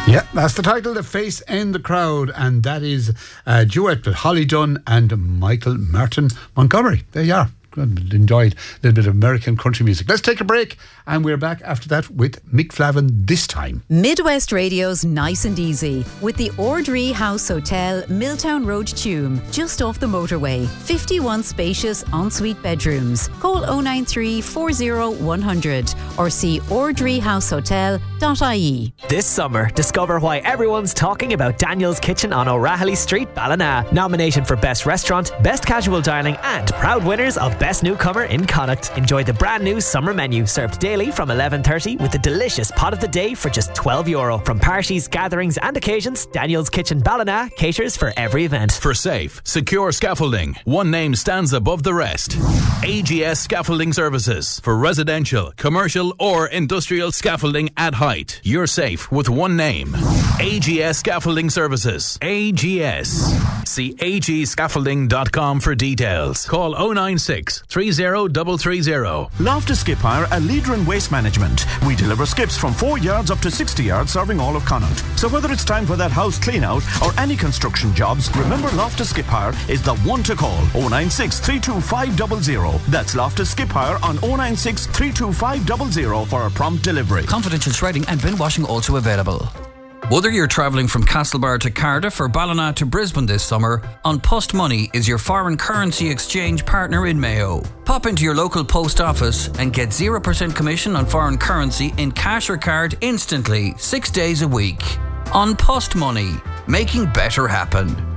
Yeah, that's the title, The Face in the Crowd, and that is a duet with Holly Dunn and Michael Martin Montgomery. There you are. Enjoyed a little bit of American country music. Let's take a break, and we're back after that with Mick Flavin this time. Midwest Radio's Nice and Easy with the Ordree House Hotel, Milltown Road, Tuam, just off the motorway. 51 spacious ensuite bedrooms. Call 093 40 100 or see ordreehousehotel.ie. This summer, discover why everyone's talking about Daniel's Kitchen on O'Rahilly Street, Ballina. Nominated for Best Restaurant, Best Casual Dining and proud winners of Best Newcomer in Connacht. Enjoy the brand new summer menu served daily from 11:30 with a delicious pot of the day for just €12. From parties, gatherings and occasions, Daniel's Kitchen Ballina caters for every event. For safe, secure scaffolding, one name stands above the rest. AGS Scaffolding Services. For residential, commercial or industrial scaffolding at height. You're safe with one name. AGS Scaffolding Services. AGS. See agscaffolding.com for details. Call 096 30330. Loftus Skip Hire, a leader in waste management. We deliver skips from 4 yards up to 60 yards, serving all of Connacht. So whether it's time for that house clean out or any construction jobs, remember Loftus Skip Hire is the one to call. 096 32500. That's Loftus Skip Hire on 096 32500 for a prompt delivery. Confidential shredding and bin washing also available. Whether you're travelling from Castlebar to Cardiff or Ballina to Brisbane this summer, An Post Money is your foreign currency exchange partner in Mayo. Pop into your local post office and get 0% commission on foreign currency in cash or card instantly, 6 days a week. An Post Money, making better happen.